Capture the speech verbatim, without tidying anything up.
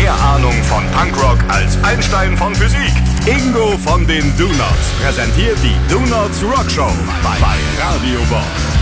mehr Ahnung von Punkrock als Einstein von Physik. Ingo von den Donuts präsentiert die Donuts Rock Show bei Radio Bob.